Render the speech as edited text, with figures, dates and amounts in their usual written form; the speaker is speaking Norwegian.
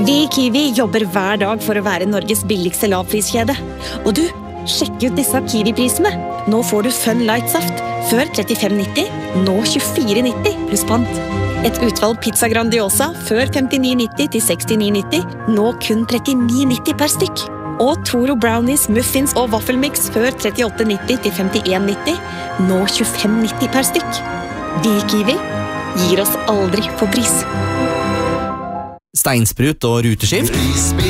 Vi I Kiwi jobber hver dag for å være Norges billigste lavpriskjede. Og du, sjekk ut disse Kiwi-prisene. Nå får du Fun Light Saft, før 35,90, nå 24,90 pluss pant. Et utvalg pizza Grandiosa, før 59,90 til 69,90, nå kun 39,90 per stykk. Og Toro Brownies, Muffins og Waffelmix, før 38,90 til 51,90, nå 25,90 per stykk. Vi I Kiwi gir oss aldri på pris. Steinsprut og ruteskift.